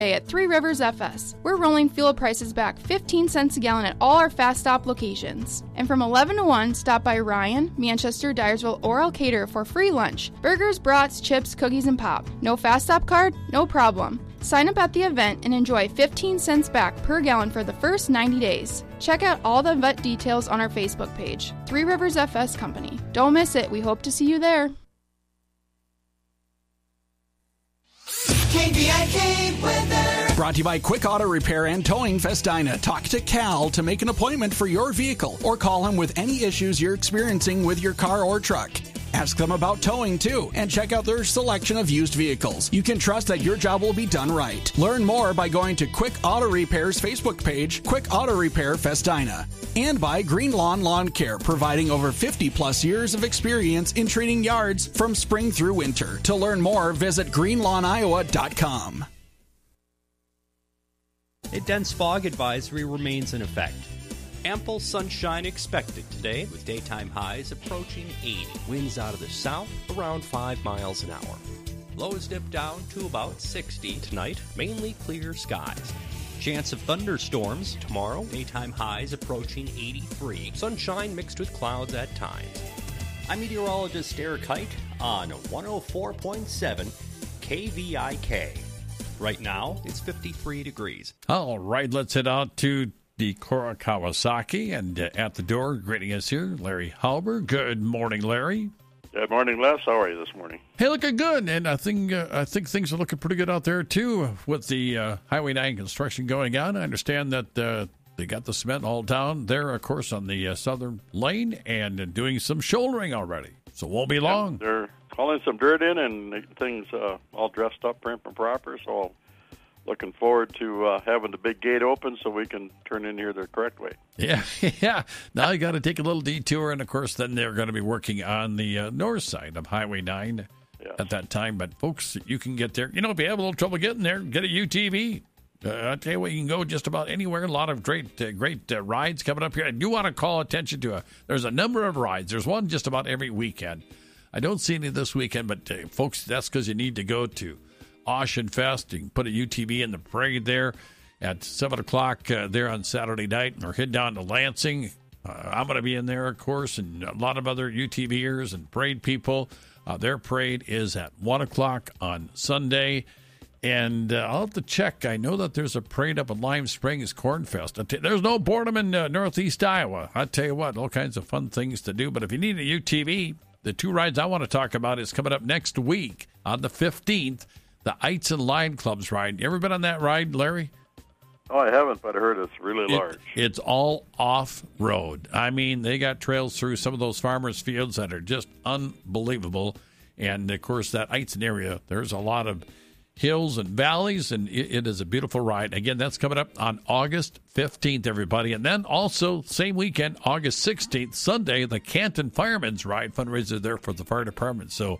At Three Rivers FS, we're rolling fuel prices back 15 cents a gallon at all our Fast Stop locations. And from 11 to 1, stop by Ryan, Manchester, Dyersville, or Elkader for free lunch. Burgers, brats, chips, cookies, and pop. No Fast Stop card? No problem. Sign up at the event and enjoy 15 cents back per gallon for the first 90 days. Check out all the event details on our Facebook page, Three Rivers FS Company. Don't miss it. We hope to see you there. KVIK weather. Brought to you by Quick Auto Repair and Towing Festina. Talk to Cal to make an appointment for your vehicle or call him with any issues you're experiencing with your car or truck. Ask them about towing, too, and check out their selection of used vehicles. You can trust that your job will be done right. Learn more by going to Quick Auto Repair's Facebook page, Quick Auto Repair Festina. And by Green Lawn Lawn Care, providing over 50-plus years of experience in treating yards from spring through winter. To learn more, visit greenlawniowa.com. A dense fog advisory remains in effect. Ample sunshine expected today with daytime highs approaching 80. Winds out of the south around 5 miles an hour. Lows dip down to about 60 tonight, mainly clear skies. Chance of thunderstorms tomorrow, daytime highs approaching 83. Sunshine mixed with clouds at times. I'm meteorologist Eric Height on 104.7 KVIK. Right now, it's 53 degrees. All right, let's head out to Decorah Kawasaki, and at the door, greeting us here, Larry Halber. Good morning, Larry. Good morning, Les. How are you this morning? Hey, looking good, and I think things are looking pretty good out there too with the Highway 9 construction going on. I understand that they got the cement all down there, of course, on the southern lane, and doing some shouldering already. So it won't be long. Yeah, they're hauling some dirt in and things all dressed up, prim and proper. So looking forward to having the big gate open so we can turn in here the correct way. Yeah, yeah. Now you got to take a little detour, and of course, then they're going to be working on the north side of Highway 9 at that time. But folks, you can get there. You know, if you have a little trouble getting there, get a UTV. I tell you what, you can go just about anywhere. A lot of great rides coming up here. I do want to call attention to there's a number of rides. There's one just about every weekend. I don't see any this weekend, but folks, that's because you need to go to Ocean Fest. You can put a UTV in the parade there at 7 o'clock there on Saturday night, or head down to Lansing. I'm going to be in there, of course, and a lot of other UTVers and parade people. Their parade is at 1 o'clock on Sunday. And I'll have to check. I know that there's a parade up in Lime Springs Cornfest. There's no boredom in northeast Iowa. I tell you what, all kinds of fun things to do. But if you need a UTV, the two rides I want to talk about is coming up next week on the 15th. The Ites and Line Clubs ride. You ever been on that ride, Larry? Oh, I haven't, but I heard it's really large. It's all off-road. I mean, they got trails through some of those farmers' fields that are just unbelievable. And, of course, that Ites area, there's a lot of hills and valleys, and it is a beautiful ride. Again, that's coming up on August 15th, everybody. And then also, same weekend, August 16th, Sunday, the Canton Firemen's Ride fundraiser there for the fire department. So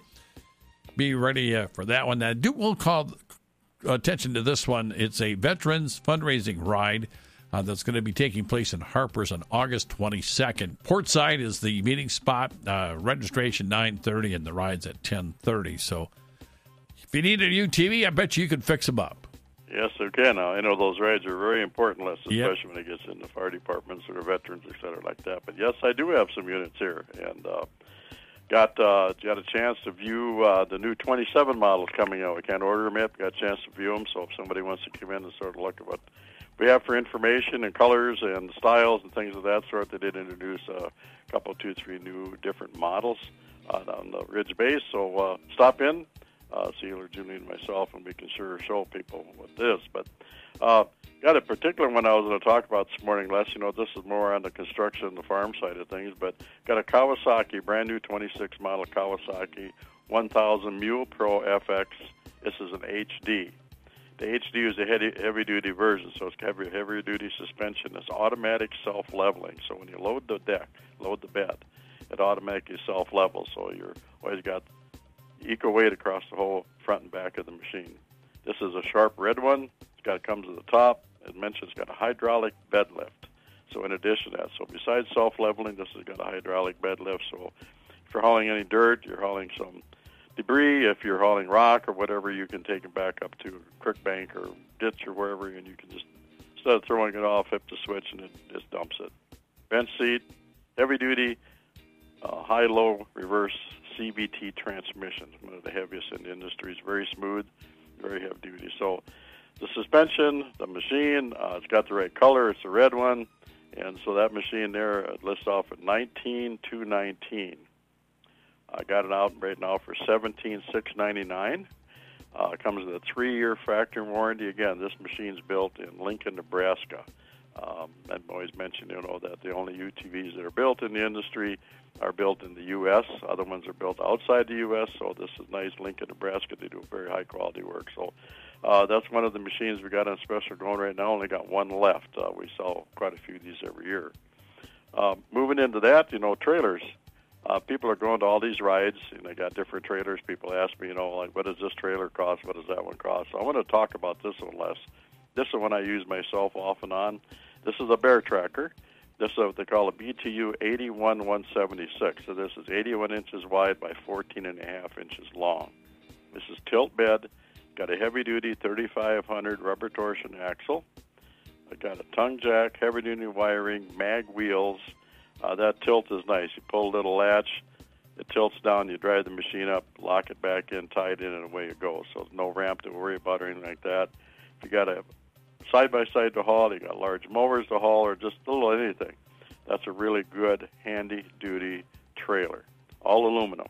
be ready for that one. Now, we'll call attention to this one. It's a veterans fundraising ride that's going to be taking place in Harpers on August 22nd. Portside is the meeting spot. Registration 9:30 and the ride's at 10:30. So if you need a UTV, I bet you could fix them up. Yes, they can. I know those rides are very important, especially when it gets into fire departments or veterans, et cetera, like that. But yes, I do have some units here, and got a chance to view the new 27 models coming out. We can't order them yet. Got a chance to view them, so if somebody wants to come in and sort of look at what we have for information and colors and styles and things of that sort, they did introduce a couple, 2, 3 new different models on the Ridge base. So stop in, see Julie and myself, and we can sure show people what this. But got a particular one I was going to talk about this morning, Les. You know, this is more on the construction and the farm side of things, but got a Kawasaki, brand new 26 model Kawasaki 1000 Mule Pro FX. This is an HD. The HD is a heavy-duty version, so it's heavy-duty suspension. It's automatic self-leveling, so when you load the bed, it automatically self-levels, so you're always got equal weight across the whole front and back of the machine. This is a sharp red one. It comes to the top. As mentioned, it's got a hydraulic bed lift. So in addition to that, so besides self-leveling, this has got a hydraulic bed lift. So if you're hauling any dirt, you're hauling some debris. If you're hauling rock or whatever, you can take it back up to a creek bank or ditch or wherever, and you can just, instead of throwing it off, hit the switch and it just dumps it. Bench seat, heavy duty, high-low reverse CVT transmission, one of the heaviest in the industry. It's very smooth, very heavy duty. So the suspension, the machine, it's got the right color. It's a red one. And so that machine there lists off at $19,219. I got it out right now for $17,699. It comes with a 3-year factory warranty. Again, this machine's built in Lincoln, Nebraska. I've always mentioned, that the only UTVs that are built in the industry are built in the U.S. Other ones are built outside the U.S., so this is nice. Lincoln, Nebraska, they do very high-quality work. So that's one of the machines we got on special going right now. Only got one left. We sell quite a few of these every year. Moving into that, trailers. People are going to all these rides, and they got different trailers. People ask me, like, what does this trailer cost? What does that one cost? So I want to talk about this one less. This is one I use myself off and on. This is a Bear Tracker. This is what they call a BTU 81176. So this is 81 inches wide by 14.5 inches long. This is tilt bed. Got a heavy-duty 3500 rubber torsion axle. I got a tongue jack, heavy-duty wiring, mag wheels. That tilt is nice. You pull a little latch, it tilts down, you drive the machine up, lock it back in, tie it in, and away it goes. So no ramp to worry about or anything like that. If you got a side-by-side to haul, you got large mowers to haul, or just a little anything, that's a really good, handy-duty trailer. All aluminum.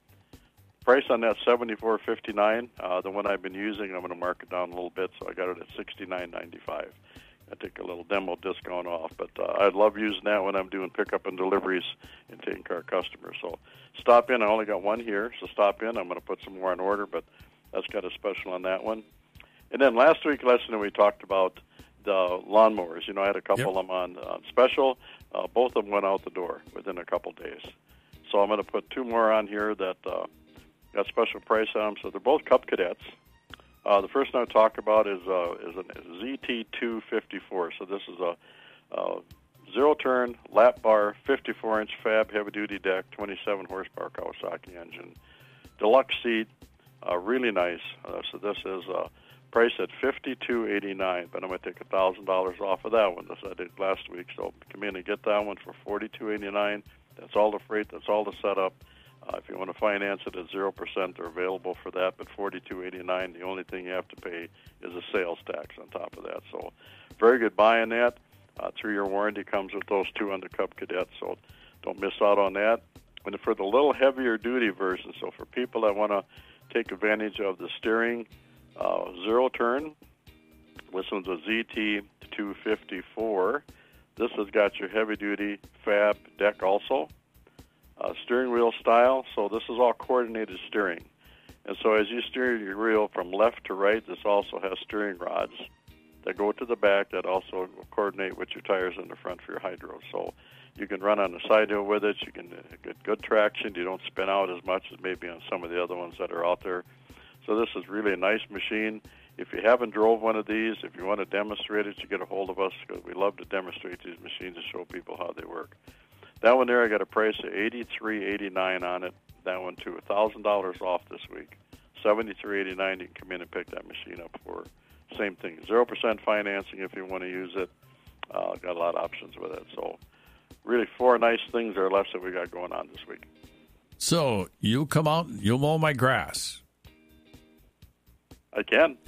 Price on that $74.59. The one I've been using, I'm going to mark it down a little bit, so I got it at $69.95. I take a little demo discount off, but I love using that when I'm doing pickup and deliveries and taking care of customers. So stop in. I only got one here, so stop in. I'm going to put some more on order, but that's got a special on that one. And then last week, lesson, we talked about the lawnmowers. I had a couple of them on special. Both of them went out the door within a couple days. So I'm going to put two more on here that got special price on them. So they're both Cub Cadets. The first one I talk about is a ZT254. So this is a zero-turn, lap bar, 54-inch fab heavy-duty deck, 27-horsepower Kawasaki engine. Deluxe seat, really nice. So this is priced at $52.89, but I'm going to take $1,000 off of that one. This I did last week. So come in and get that one for $42.89. That's all the freight. That's all the setup. If you want to finance it at 0%, they're available for that, but $42.89. The only thing you have to pay is a sales tax on top of that. So very good buy on that. 3-year warranty comes with those two on the Cub Cadet, so don't miss out on that. And for the little heavier duty version, so for people that want to take advantage of the steering zero turn, this one's a ZT254. This has got your heavy duty fab deck also. Steering wheel style, so this is all coordinated steering. And so as you steer your wheel from left to right, this also has steering rods that go to the back that also coordinate with your tires in the front for your hydro. So you can run on the side hill with it. You can get good traction. You don't spin out as much as maybe on some of the other ones that are out there. So this is really a nice machine. If you haven't drove one of these, if you want to demonstrate it, you get a hold of us because we love to demonstrate these machines and show people how they work. That one there, I got a price of $83.89 on it. That one too, $1,000 off this week. $73.89. You can come in and pick that machine up for same thing. 0% financing if you want to use it. Got a lot of options with it. So really 4 nice things there left that we got going on this week. So you come out, you'll mow my grass. I can.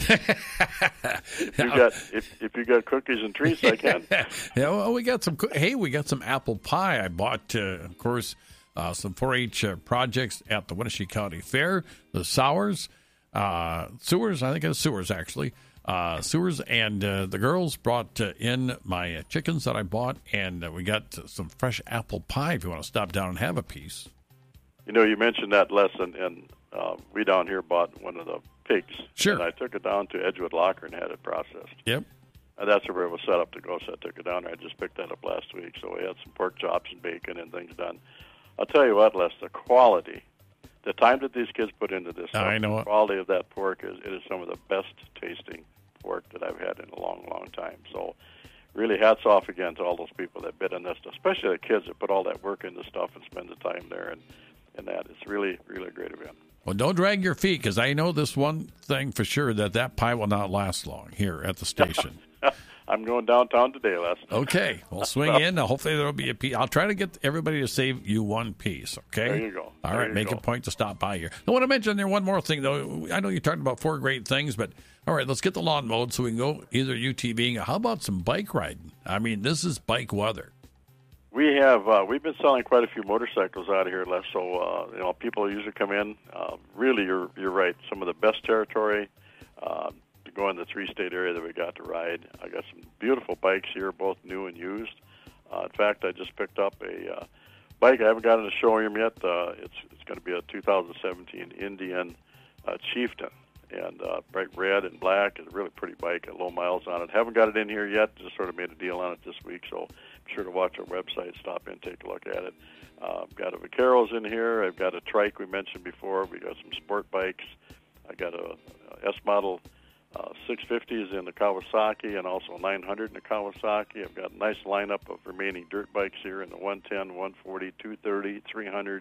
if you got cookies and treats, I can. Yeah, well, we got some apple pie. I bought, of course, some 4-H projects at the Winnebago County Fair. The Sewers, I think it's Sewers actually. Sewers and the girls brought in my chickens that I bought, and we got some fresh apple pie. If you want to stop down and have a piece. You mentioned that lesson, and we down here bought one of the pigs. Sure. And I took it down to Edgewood Locker and had it processed. Yep. And that's where it was set up to go, so I took it down there. I just picked that up last week. So we had some pork chops and bacon and things done. I'll tell you what, Les, the quality, the time that these kids put into this, I know the quality of that pork it is some of the best tasting pork that I've had in a long, long time. So really hats off again to all those people that bid on this, especially the kids that put all that work into stuff and spend the time there and that. It's really, really a great event. Well, don't drag your feet, because I know this one thing for sure, that pie will not last long here at the station. I'm going downtown today, Les. Okay. Well, swing in. Hopefully there will be a piece. I'll try to get everybody to save you one piece, okay? There you go. All right, make a point to stop by here. I want to mention there one more thing, though. I know you're talking about 4 great things, but all right, let's get the lawn mowed so we can go either UTVing. How about some bike riding? I mean, this is bike weather. We have we've been selling quite a few motorcycles out of here, Les. So people usually come in. Really, you're right. Some of the best territory to go in the 3-state area that we got to ride. I got some beautiful bikes here, both new and used. In fact, I just picked up a bike. I haven't got it to show him yet. It's going to be a 2017 Indian Chieftain, and bright red and black. It's a really pretty bike at low miles on it. Haven't got it in here yet. Just sort of made a deal on it this week, so be sure to watch our website, stop in, take a look at it. I've got a Vaqueros in here. I've got a trike we mentioned before. We got some sport bikes. I got a S-model 650s in the Kawasaki and also a 900 in the Kawasaki. I've got a nice lineup of remaining dirt bikes here in the 110, 140, 230, 300,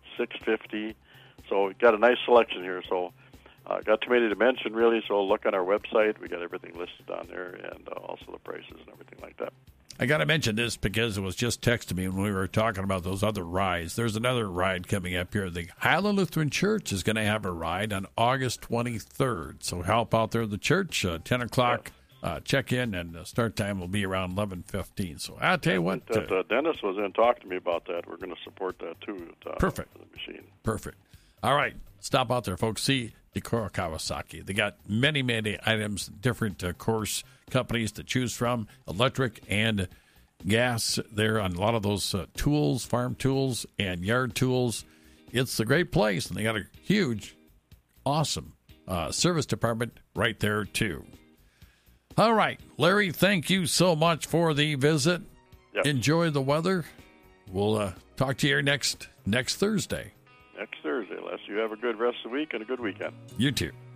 650. So we've got a nice selection here. So got too many to mention, really, so look on our website. We got everything listed on there, and also the prices and everything like that. I got to mention this because it was just texted me when we were talking about those other rides. There's another ride coming up here. The Highland Lutheran Church is going to have a ride on August 23rd. So help out there at the church, 10 o'clock. Check in, and the start time will be around 11:15. So I'll tell you what. Dennis was in talking to me about that. We're going to support that, too. Perfect. The machine. Perfect. All right. Stop out there, folks. See Decorah Kawasaki. They got many, many items, different course companies to choose from, electric and gas there on a lot of those tools, farm tools and yard tools. It's a great place, and they got a huge, awesome service department right there, too. All right, Larry, thank you so much for the visit. Yep. Enjoy the weather. We'll talk to you next Thursday. Next Thursday, Les. You have a good rest of the week and a good weekend. You too.